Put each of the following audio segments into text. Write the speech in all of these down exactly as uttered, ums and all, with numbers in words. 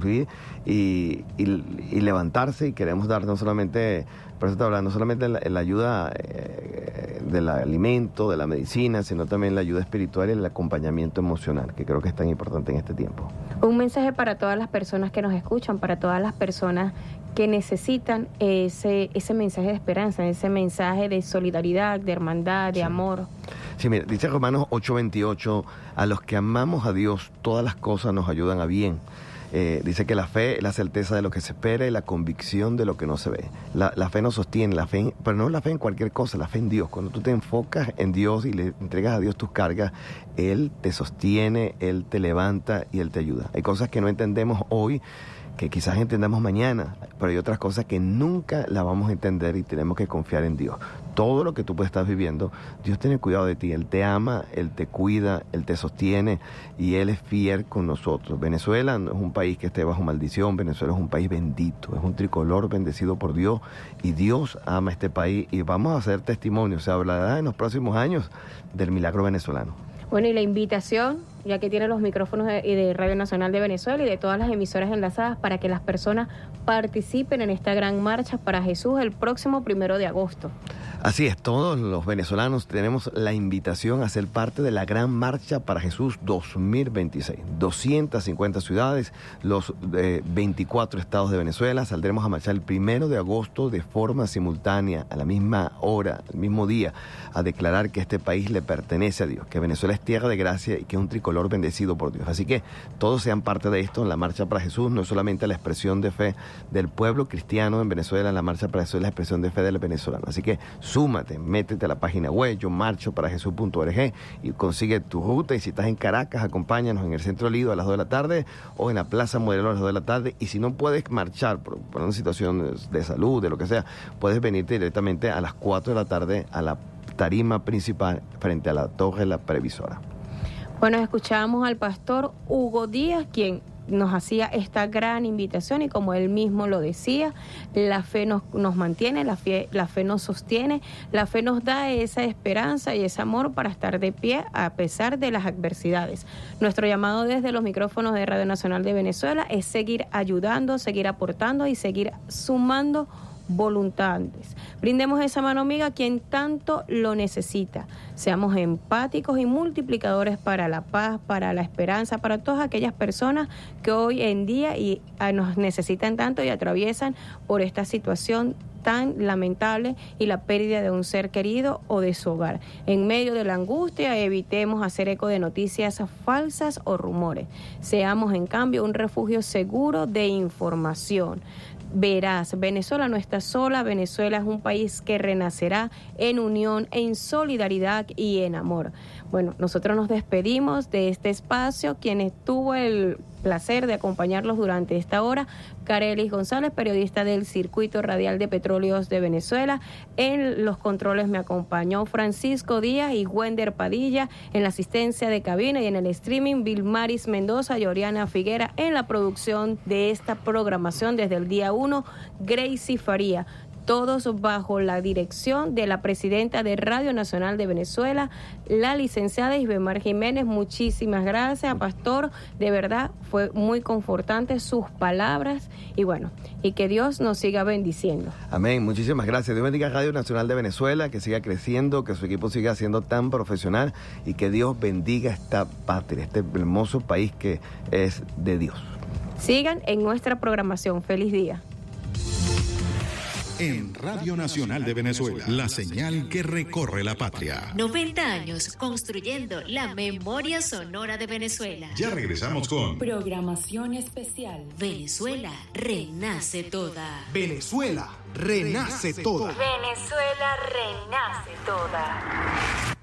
resurgir y, y, y levantarse, y queremos dar no solamente, por eso te hablando, no solamente la, la ayuda eh, del alimento, de la medicina, sino también la ayuda espiritual y el acompañamiento emocional, que creo que es tan importante en este tiempo. Un mensaje para todas las personas que nos escuchan, para todas las personas que necesitan ese, ese mensaje de esperanza, ese mensaje de solidaridad, de hermandad, de sí. amor. Sí, mira, dice Romanos ocho veintiocho, a los que amamos a Dios, todas las cosas nos ayudan a bien. Eh, dice que la fe es la certeza de lo que se espera y la convicción de lo que no se ve. La, la fe nos sostiene, la fe en, pero no la fe en cualquier cosa, la fe en Dios. Cuando tú te enfocas en Dios y le entregas a Dios tus cargas, Él te sostiene, Él te levanta y Él te ayuda. Hay cosas que no entendemos hoy, que quizás entendamos mañana, pero hay otras cosas que nunca las vamos a entender y tenemos que confiar en Dios. Todo lo que tú puedes estar viviendo, Dios tiene cuidado de ti, Él te ama, Él te cuida, Él te sostiene y Él es fiel con nosotros. Venezuela no es un país que esté bajo maldición, Venezuela es un país bendito, es un tricolor bendecido por Dios y Dios ama este país y vamos a hacer testimonio, se hablará en los próximos años del milagro venezolano. Bueno, y la invitación, ya que tiene los micrófonos de, de Radio Nacional de Venezuela y de todas las emisoras enlazadas, para que las personas participen en esta gran marcha para Jesús el próximo primero de agosto. Así es, todos los venezolanos tenemos la invitación a ser parte de la Gran Marcha para Jesús dos mil veintiséis. doscientas cincuenta ciudades, los eh, veinticuatro estados de Venezuela. Saldremos a marchar el primero de agosto de forma simultánea, a la misma hora, al mismo día, a declarar que este país le pertenece a Dios, que Venezuela es tierra de gracia y que es un tricolor bendecido por Dios. Así que todos sean parte de esto. En la Marcha para Jesús no es solamente la expresión de fe del pueblo cristiano en Venezuela, la Marcha para Jesús es la expresión de fe del venezolano. Así que súmate, métete a la página web yo marcho para jesús punto org y consigue tu ruta. Y si estás en Caracas, acompáñanos en el Centro Lido a las dos de la tarde o en la Plaza Modelo a las dos de la tarde. Y si no puedes marchar por, por una situación de salud, de lo que sea, puedes venirte directamente a las cuatro de la tarde a la tarima principal frente a la Torre La Previsora. Bueno, escuchábamos al pastor Hugo Díaz, quien nos hacía esta gran invitación y como él mismo lo decía, la fe nos, nos mantiene, la fe, la fe nos sostiene, la fe nos da esa esperanza y ese amor para estar de pie a pesar de las adversidades. Nuestro llamado desde los micrófonos de Radio Nacional de Venezuela es seguir ayudando, seguir aportando y seguir sumando voluntades. Brindemos esa mano amiga a quien tanto lo necesita. Seamos empáticos y multiplicadores para la paz, para la esperanza, para todas aquellas personas que hoy en día y, a, nos necesitan tanto y atraviesan por esta situación tan lamentable y la pérdida de un ser querido o de su hogar. En medio de la angustia, evitemos hacer eco de noticias falsas o rumores. Seamos, en cambio, un refugio seguro de información. Verás, Venezuela no está sola, Venezuela es un país que renacerá en unión, en solidaridad y en amor. Bueno, nosotros nos despedimos de este espacio, quienes tuvo el placer de acompañarlos durante esta hora, Carelis González, periodista del Circuito Radial de Petróleos de Venezuela. En los controles me acompañó Francisco Díaz y Wender Padilla, en la asistencia de cabina y en el streaming Vilmaris Mendoza y Oriana Figuera, en la producción de esta programación desde el día uno, Gracie Faría. Todos bajo la dirección de la presidenta de Radio Nacional de Venezuela, la licenciada Isbemar Jiménez. Muchísimas gracias, pastor. De verdad, fue muy confortante sus palabras. Y bueno, y que Dios nos siga bendiciendo. Amén. Muchísimas gracias. Dios bendiga a Radio Nacional de Venezuela, que siga creciendo, que su equipo siga siendo tan profesional y que Dios bendiga esta patria, este hermoso país que es de Dios. Sigan en nuestra programación. Feliz día. En Radio Nacional de Venezuela, la señal que recorre la patria. noventa años construyendo la memoria sonora de Venezuela. Ya regresamos con programación especial. Venezuela renace toda. Venezuela renace toda. Venezuela renace toda.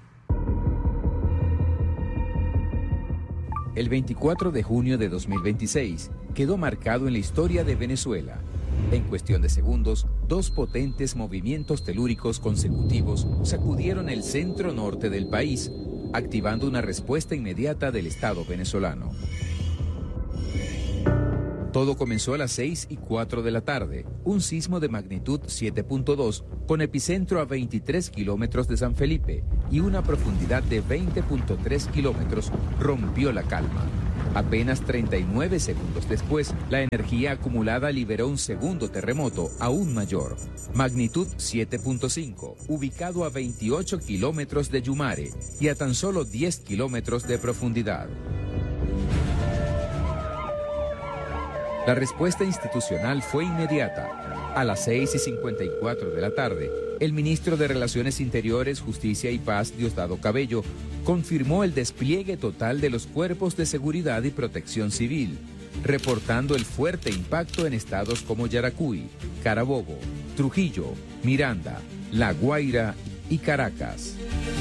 El veinticuatro de junio de dos mil veintiséis quedó marcado en la historia de Venezuela. En cuestión de segundos, dos potentes movimientos telúricos consecutivos sacudieron el centro norte del país, activando una respuesta inmediata del Estado venezolano. Todo comenzó a las seis y cuatro de la tarde, un sismo de magnitud siete punto dos con epicentro a veintitrés kilómetros de San Felipe y una profundidad de veinte punto tres kilómetros rompió la calma. Apenas treinta y nueve segundos después, la energía acumulada liberó un segundo terremoto aún mayor, magnitud siete punto cinco, ubicado a veintiocho kilómetros de Yumare y a tan solo diez kilómetros de profundidad. La respuesta institucional fue inmediata. A las seis y cincuenta y cuatro de la tarde, el ministro de Relaciones Interiores, Justicia y Paz, Diosdado Cabello, confirmó el despliegue total de los cuerpos de seguridad y protección civil, reportando el fuerte impacto en estados como Yaracuy, Carabobo, Trujillo, Miranda, La Guaira y Caracas.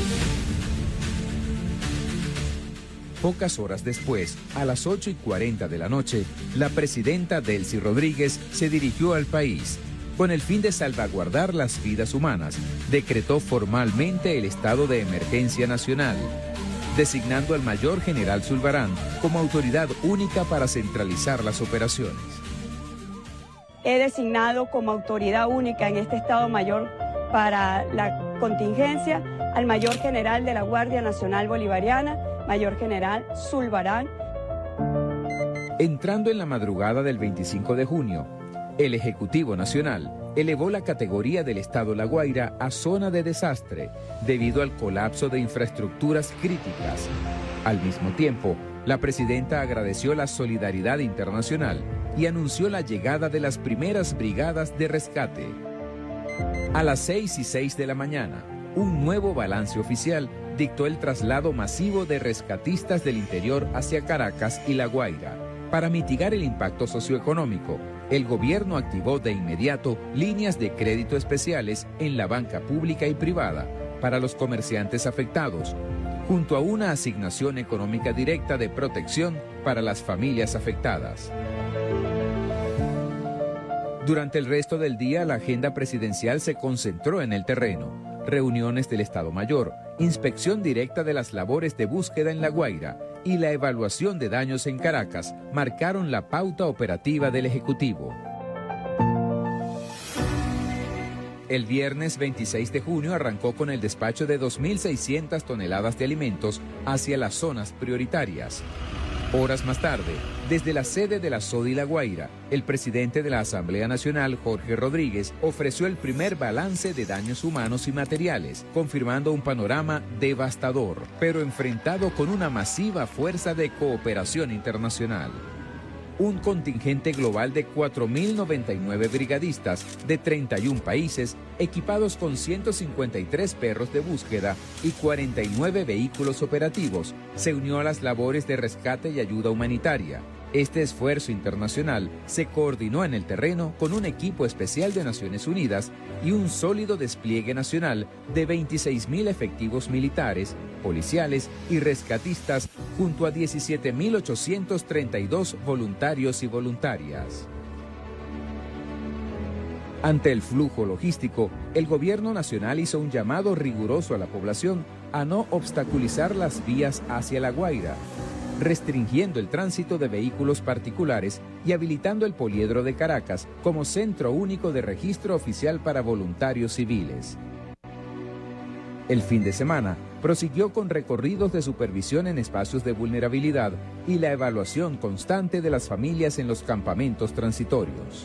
Pocas horas después, a las ocho y cuarenta de la noche, la presidenta Delcy Rodríguez se dirigió al país. Con el fin de salvaguardar las vidas humanas, decretó formalmente el estado de emergencia nacional, designando al mayor general Zulbarán como autoridad única para centralizar las operaciones. He designado como autoridad única en este Estado Mayor para la contingencia al mayor general de la Guardia Nacional Bolivariana, Mayor General Zulbarán. Entrando en la madrugada del veinticinco de junio, el Ejecutivo Nacional elevó la categoría del Estado La Guaira a zona de desastre debido al colapso de infraestructuras críticas. Al mismo tiempo, la presidenta agradeció la solidaridad internacional y anunció la llegada de las primeras brigadas de rescate. A las seis y seis de la mañana, un nuevo balance oficial dictó el traslado masivo de rescatistas del interior hacia Caracas y La Guaira. Para mitigar el impacto socioeconómico, el gobierno activó de inmediato líneas de crédito especiales en la banca pública y privada para los comerciantes afectados, junto a una asignación económica directa de protección para las familias afectadas. Durante el resto del día, la agenda presidencial se concentró en el terreno. Reuniones del Estado Mayor, inspección directa de las labores de búsqueda en La Guaira y la evaluación de daños en Caracas marcaron la pauta operativa del Ejecutivo. El viernes veintiséis de junio arrancó con el despacho de dos mil seiscientas toneladas de alimentos hacia las zonas prioritarias. Horas más tarde, desde la sede de la SODI La Guaira, el presidente de la Asamblea Nacional, Jorge Rodríguez, ofreció el primer balance de daños humanos y materiales, confirmando un panorama devastador, pero enfrentado con una masiva fuerza de cooperación internacional. Un contingente global de cuatro mil noventa y nueve brigadistas de treinta y un países, equipados con ciento cincuenta y tres perros de búsqueda y cuarenta y nueve vehículos operativos, se unió a las labores de rescate y ayuda humanitaria. Este esfuerzo internacional se coordinó en el terreno con un equipo especial de Naciones Unidas y un sólido despliegue nacional de veintiséis mil efectivos militares, policiales y rescatistas, junto a diecisiete mil ochocientos treinta y dos voluntarios y voluntarias. Ante el flujo logístico, el gobierno nacional hizo un llamado riguroso a la población a no obstaculizar las vías hacia La Guaira, restringiendo el tránsito de vehículos particulares y habilitando el poliedro de Caracas como centro único de registro oficial para voluntarios civiles. El fin de semana prosiguió con recorridos de supervisión en espacios de vulnerabilidad y la evaluación constante de las familias en los campamentos transitorios.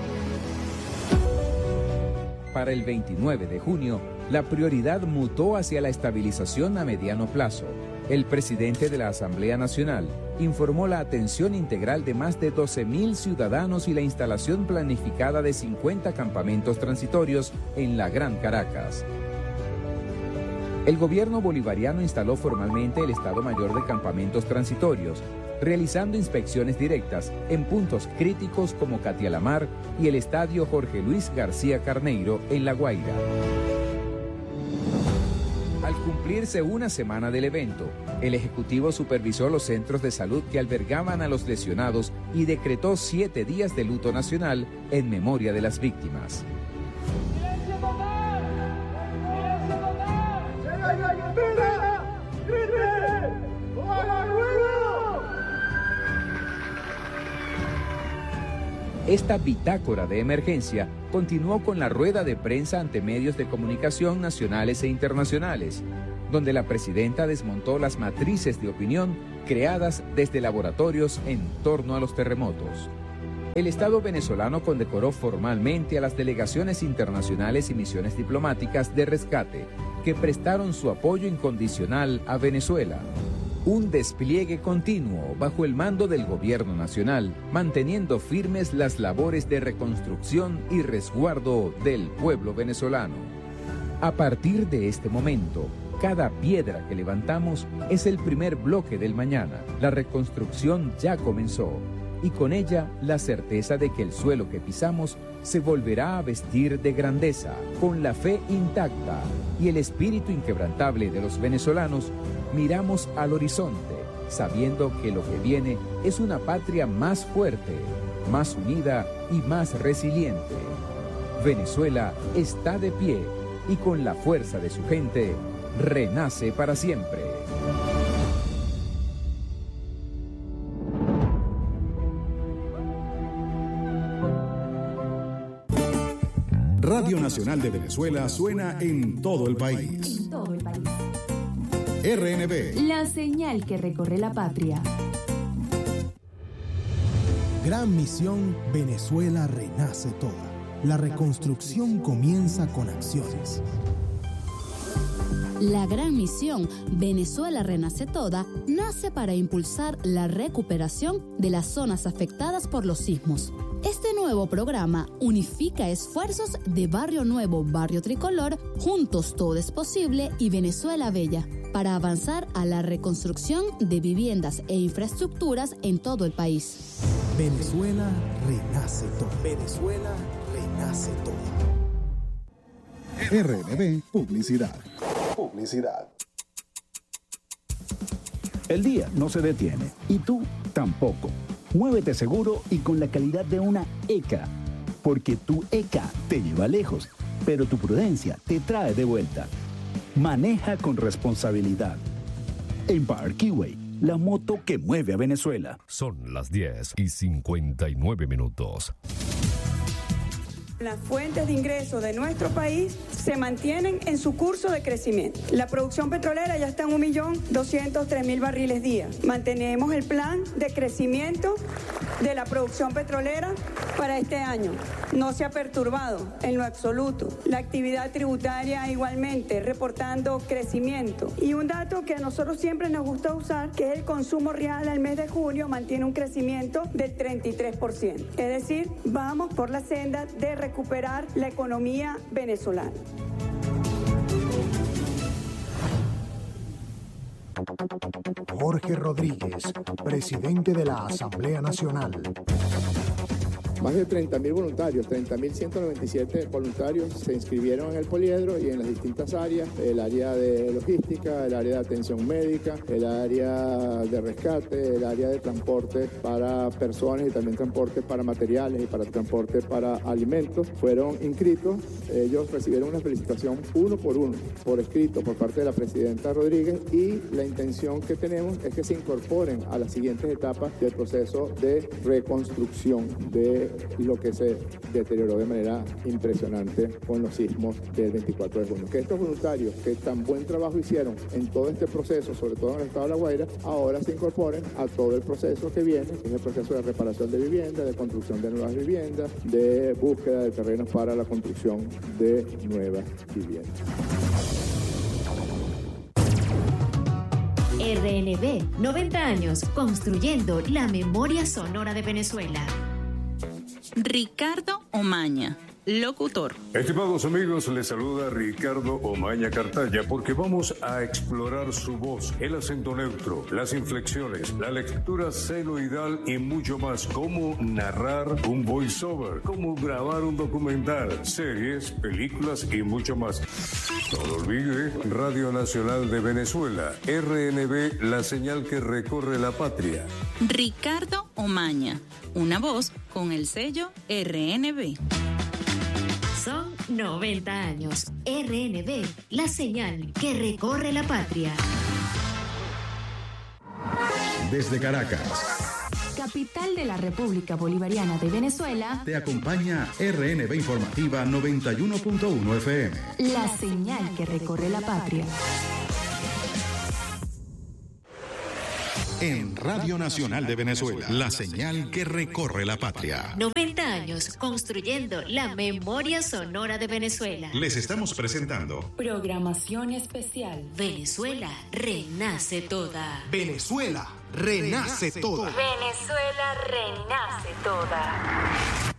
Para el veintinueve de junio, la prioridad mutó hacia la estabilización a mediano plazo. El presidente de la Asamblea Nacional informó la atención integral de más de doce mil ciudadanos y la instalación planificada de cincuenta campamentos transitorios en la Gran Caracas. El gobierno bolivariano instaló formalmente el Estado Mayor de Campamentos Transitorios, realizando inspecciones directas en puntos críticos como Catialamar y el Estadio Jorge Luis García Carneiro en La Guaira. Al cumplirse una semana del evento, el Ejecutivo supervisó los centros de salud que albergaban a los lesionados y decretó siete días de luto nacional en memoria de las víctimas. Esta bitácora de emergencia continuó con la rueda de prensa ante medios de comunicación nacionales e internacionales, donde la presidenta desmontó las matrices de opinión creadas desde laboratorios en torno a los terremotos. El Estado venezolano condecoró formalmente a las delegaciones internacionales y misiones diplomáticas de rescate que prestaron su apoyo incondicional a Venezuela. Un despliegue continuo bajo el mando del gobierno nacional, manteniendo firmes las labores de reconstrucción y resguardo del pueblo venezolano. A partir de este momento, cada piedra que levantamos es el primer bloque del mañana. La reconstrucción ya comenzó y con ella la certeza de que el suelo que pisamos se volverá a vestir de grandeza, con la fe intacta y el espíritu inquebrantable de los venezolanos. Miramos al horizonte, sabiendo que lo que viene es una patria más fuerte, más unida y más resiliente. Venezuela está de pie y con la fuerza de su gente, renace para siempre. Radio Nacional de Venezuela suena en todo el país. En todo el país. R N B. La señal que recorre la patria. Gran misión, Venezuela renace toda. La reconstrucción comienza con acciones. La gran misión Venezuela Renace Toda nace para impulsar la recuperación de las zonas afectadas por los sismos. Este nuevo programa unifica esfuerzos de Barrio Nuevo, Barrio Tricolor, Juntos Todo es Posible y Venezuela Bella, para avanzar a la reconstrucción de viviendas e infraestructuras en todo el país. Venezuela renace toda. Venezuela renace toda. R N B Publicidad. Publicidad. El día no se detiene y tú tampoco. Muévete seguro y con la calidad de una E C A, porque tu E C A te lleva lejos, pero tu prudencia te trae de vuelta. Maneja con responsabilidad. Empire Keyway, la moto que mueve a Venezuela. Son las diez y cincuenta y nueve minutos. Las fuentes de ingreso de nuestro país se mantienen en su curso de crecimiento. La producción petrolera ya está en un millón doscientos tres mil barriles día. Mantenemos el plan de crecimiento de la producción petrolera para este año. No se ha perturbado en lo absoluto. La actividad tributaria igualmente reportando crecimiento. Y un dato que a nosotros siempre nos gusta usar, que es el consumo real al mes de junio, mantiene un crecimiento del treinta y tres por ciento. Es decir, vamos por la senda de recuperar la economía venezolana. Jorge Rodríguez, presidente de la Asamblea Nacional. Más de treinta mil voluntarios, treinta mil ciento noventa y siete voluntarios se inscribieron en el poliedro y en las distintas áreas, el área de logística, el área de atención médica, el área de rescate, el área de transporte para personas y también transporte para materiales y para transporte para alimentos. Fueron inscritos, ellos recibieron una felicitación uno por uno, por escrito, por parte de la presidenta Rodríguez, y la intención que tenemos es que se incorporen a las siguientes etapas del proceso de reconstrucción de lo que se deterioró de manera impresionante con los sismos del veinticuatro de junio. Que estos voluntarios que tan buen trabajo hicieron en todo este proceso, sobre todo en el estado de La Guaira, ahora se incorporen a todo el proceso que viene, que es el proceso de reparación de viviendas, de construcción de nuevas viviendas, de búsqueda de terrenos para la construcción de nuevas viviendas. R N B, noventa años construyendo la memoria sonora de Venezuela. Ricardo Omaña, locutor. Estimados amigos, les saluda Ricardo Omaña Cartaya, porque vamos a explorar su voz, el acento neutro, las inflexiones, la lectura celoidal y mucho más. Cómo narrar un voiceover, cómo grabar un documental, series, películas y mucho más. No lo olvide, Radio Nacional de Venezuela, R N B, la señal que recorre la patria. Ricardo Omaña, una voz con el sello R N B. Son noventa años. R N B, la señal que recorre la patria. Desde Caracas. capital de la República Bolivariana de Venezuela, Te acompaña R N B Informativa noventa y uno punto uno F M. la señal que recorre la patria. En Radio Nacional de Venezuela, la señal que recorre la patria. noventa años construyendo la memoria sonora de Venezuela. Les estamos presentando Programación especial. Venezuela renace toda. Venezuela renace toda. Venezuela renace toda.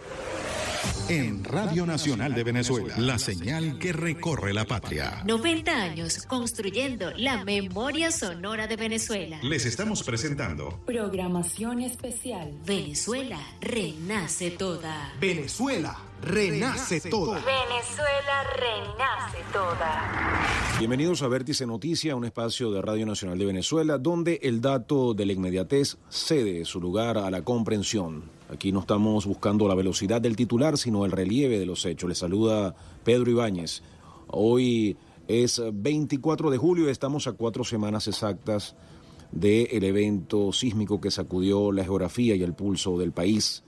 en Radio Nacional de Venezuela, la señal que recorre la patria. noventa años construyendo la memoria sonora de Venezuela. Les estamos presentando Programación especial. Venezuela renace toda. Venezuela renace toda. Venezuela renace toda. Bienvenidos a Vértice Noticia, un espacio de Radio Nacional de Venezuela, donde el dato de la inmediatez cede su lugar a la comprensión. Aquí no estamos buscando la velocidad del titular, sino el relieve de los hechos. Les saluda Pedro Ibáñez. Hoy es veinticuatro de julio, estamos a cuatro semanas exactas del evento sísmico que sacudió la geografía y el pulso del país.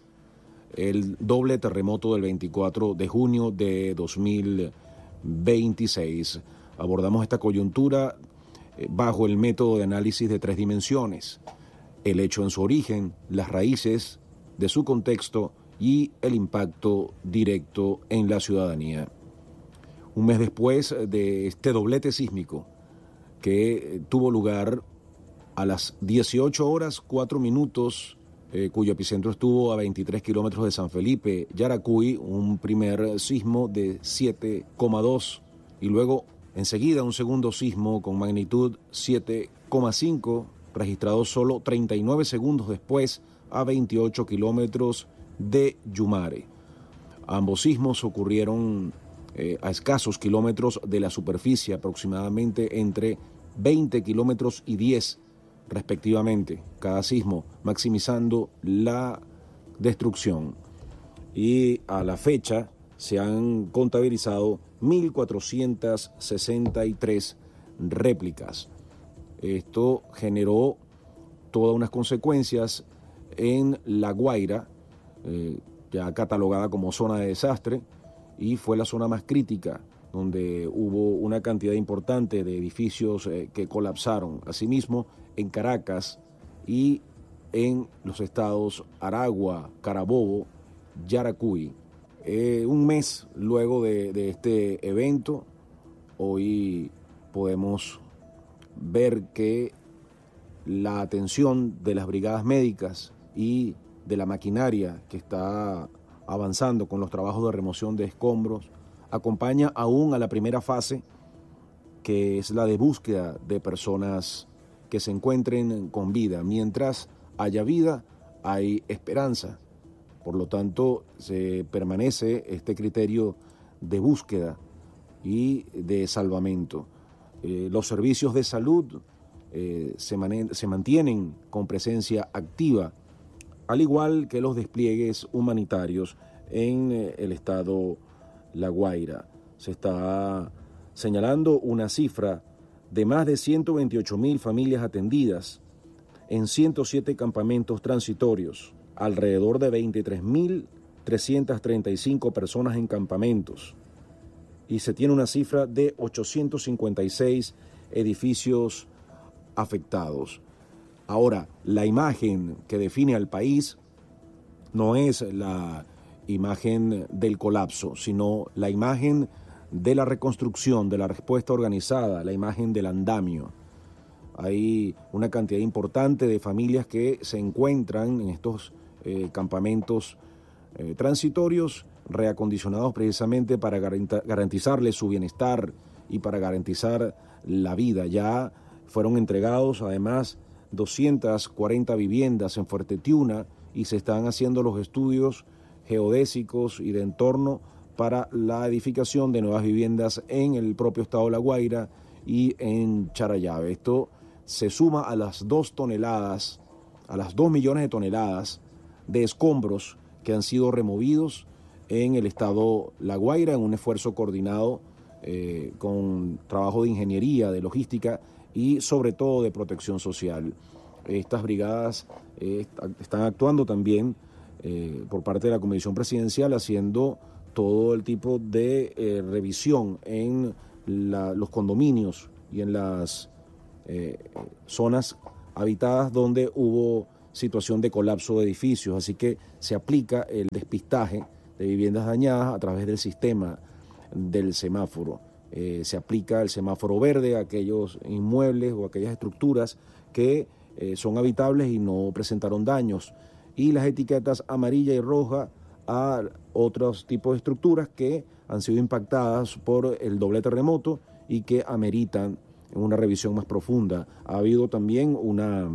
El doble terremoto del veinticuatro de junio de dos mil veintiséis. Abordamos esta coyuntura bajo el método de análisis de tres dimensiones: el hecho en su origen, las raíces de su contexto y el impacto directo en la ciudadanía. Un mes después de este doblete sísmico que tuvo lugar a las dieciocho horas cuatro minutos, eh, cuyo epicentro estuvo a veintitrés kilómetros de San Felipe, Yaracuy, un primer sismo de siete coma dos y luego enseguida un segundo sismo con magnitud siete coma cinco, registrado solo treinta y nueve segundos después a veintiocho kilómetros de Yumare. Ambos sismos ocurrieron eh, a escasos kilómetros de la superficie, aproximadamente entre veinte kilómetros y diez respectivamente, cada sismo maximizando la destrucción. Y a la fecha se han contabilizado mil cuatrocientas sesenta y tres réplicas. Esto generó todas unas consecuencias en La Guaira, eh, ya catalogada como zona de desastre, y fue la zona más crítica, donde hubo una cantidad importante de edificios eh, que colapsaron. Asimismo, en Caracas y en los estados Aragua, Carabobo, Yaracuy. Eh, un mes luego de, de este evento, hoy podemos ver que la atención de las brigadas médicas y de la maquinaria que está avanzando con los trabajos de remoción de escombros acompaña aún a la primera fase, que es la de búsqueda de personas que se encuentren con vida. Mientras haya vida, hay esperanza. Por lo tanto, se permanece este criterio de búsqueda y de salvamento. Eh, los servicios de salud eh, se, man- se mantienen con presencia activa, al igual que los despliegues humanitarios en eh, el estado La Guaira. Se está señalando una cifra de más de ciento veintiocho mil familias atendidas en ciento siete campamentos transitorios, alrededor de veintitrés mil trescientas treinta y cinco personas en campamentos, y se tiene una cifra de ochocientos cincuenta y seis edificios afectados. Ahora, la imagen que define al país no es la imagen del colapso, sino la imagen de la reconstrucción, de la respuesta organizada, la imagen del andamio. Hay una cantidad importante de familias que se encuentran en estos eh, campamentos eh, transitorios, reacondicionados precisamente para garantizarles su bienestar y para garantizar la vida. Ya fueron entregados además doscientas cuarenta viviendas en Fuerte Tiuna y se están haciendo los estudios geodésicos y de entorno para la edificación de nuevas viviendas en el propio estado de La Guaira y en Charallave. Esto se suma a las dos toneladas, a las dos millones de toneladas de escombros que han sido removidos en el estado La Guaira en un esfuerzo coordinado eh, con trabajo de ingeniería, de logística y sobre todo de protección social. estas brigadas eh, están actuando también eh, por parte de la Comisión Presidencial, haciendo todo el tipo de eh, revisión en la, los condominios y en las eh, zonas habitadas donde hubo situación de colapso de edificios. Así que se aplica el despistaje de viviendas dañadas a través del sistema del semáforo. Eh, se aplica el semáforo verde a aquellos inmuebles o aquellas estructuras que eh, son habitables y no presentaron daños, y las etiquetas amarilla y roja a otros tipos de estructuras que han sido impactadas por el doble terremoto y que ameritan una revisión más profunda. Ha habido también una,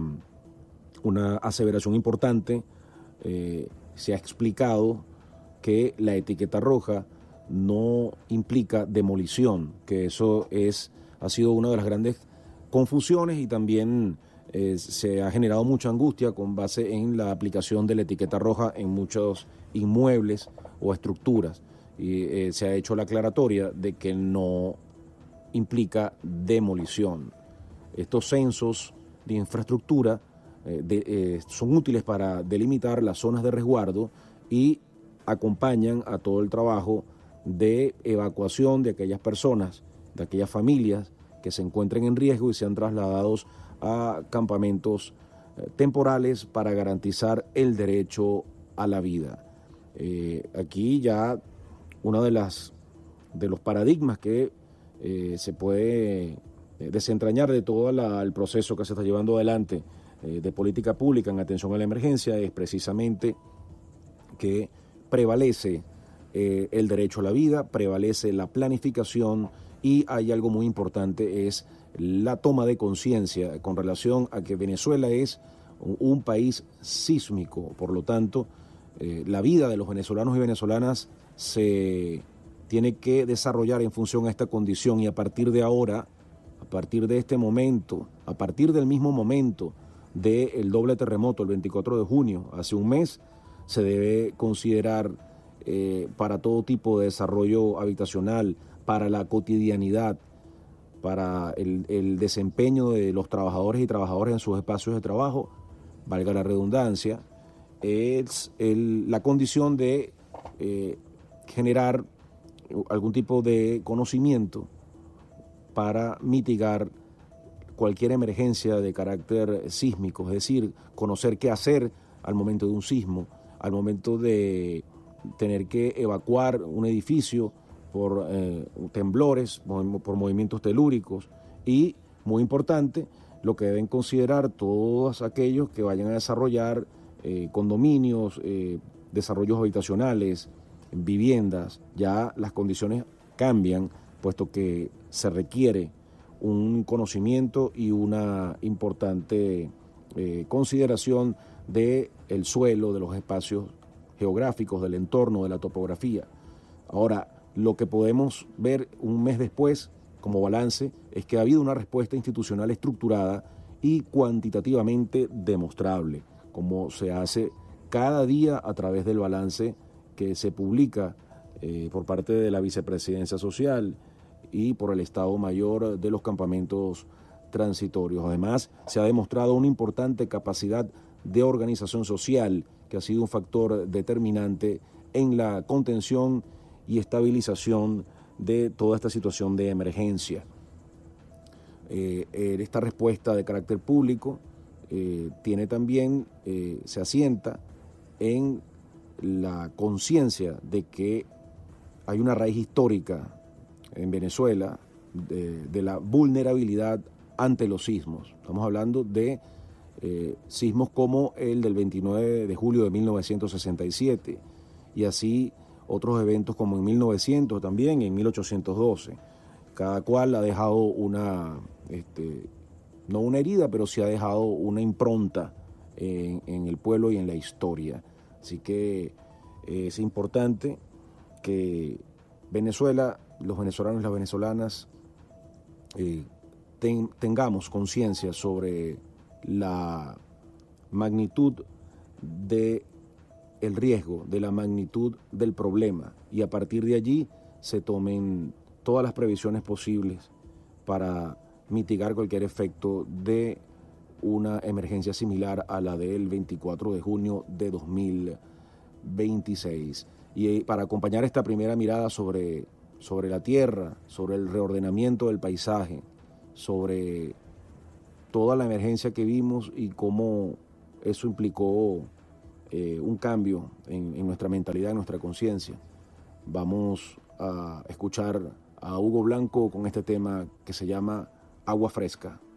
una aseveración importante, eh, se ha explicado que la etiqueta roja no implica demolición, que eso es, ha sido una de las grandes confusiones, y también eh, se ha generado mucha angustia con base en la aplicación de la etiqueta roja en muchos inmuebles o estructuras, y eh, se ha hecho la aclaratoria de que no implica demolición. Estos censos de infraestructura eh, de, eh, son útiles para delimitar las zonas de resguardo y acompañan a todo el trabajo de evacuación de aquellas personas, de aquellas familias que se encuentren en riesgo y sean trasladados a campamentos eh, temporales para garantizar el derecho a la vida. Eh, aquí ya uno de las de los paradigmas que eh, se puede eh, desentrañar de todo la, el proceso que se está llevando adelante eh, de política pública en atención a la emergencia es precisamente que prevalece eh, el derecho a la vida, prevalece la planificación, y hay algo muy importante, es la toma de conciencia con relación a que Venezuela es un, un país sísmico. Por lo tanto, eh, la vida de los venezolanos y venezolanas se tiene que desarrollar en función a esta condición, y a partir de ahora, a partir de este momento, a partir del mismo momento del doble terremoto, el veinticuatro de junio, hace un mes, se debe considerar eh, para todo tipo de desarrollo habitacional, para la cotidianidad, para el, el desempeño de los trabajadores y trabajadoras en sus espacios de trabajo, valga la redundancia, es el, la condición de eh, generar algún tipo de conocimiento para mitigar cualquier emergencia de carácter sísmico, es decir, conocer qué hacer al momento de un sismo, al momento de tener que evacuar un edificio por eh, temblores, por movimientos telúricos, y, muy importante, lo que deben considerar todos aquellos que vayan a desarrollar eh, condominios, eh, desarrollos habitacionales, viviendas. Ya las condiciones cambian, puesto que se requiere un conocimiento y una importante eh, consideración del suelo, de los espacios geográficos, del entorno, de la topografía. Ahora, lo que podemos ver un mes después como balance es que ha habido una respuesta institucional estructurada y cuantitativamente demostrable, como se hace cada día a través del balance que se publica eh, por parte de la Vicepresidencia Social y por el Estado Mayor de los campamentos transitorios. Además, se ha demostrado una importante capacidad de organización social, que ha sido un factor determinante en la contención y estabilización de toda esta situación de emergencia. Eh, esta respuesta de carácter público eh, tiene también, eh, se asienta en la conciencia de que hay una raíz histórica en Venezuela de, de la vulnerabilidad ante los sismos. Estamos hablando de eh, sismos como el del veintinueve de julio de mil novecientos sesenta y siete, y así otros eventos como en mil novecientos también, y en mil ochocientos doce. Cada cual ha dejado una, este, no una herida, pero sí ha dejado una impronta en, en el pueblo y en la historia. Así que eh, es importante que Venezuela, los venezolanos y las venezolanas, eh, ten, tengamos conciencia sobre la magnitud de el riesgo, de la magnitud del problema, y a partir de allí se tomen todas las previsiones posibles para mitigar cualquier efecto de una emergencia similar a la del veinticuatro de junio de dos mil veintiséis. Y para acompañar esta primera mirada sobre, sobre la tierra, sobre el reordenamiento del paisaje, sobre toda la emergencia que vimos y cómo eso implicó eh, un cambio en, en nuestra mentalidad, en nuestra conciencia, vamos a escuchar a Hugo Blanco con este tema que se llama Agua Fresca.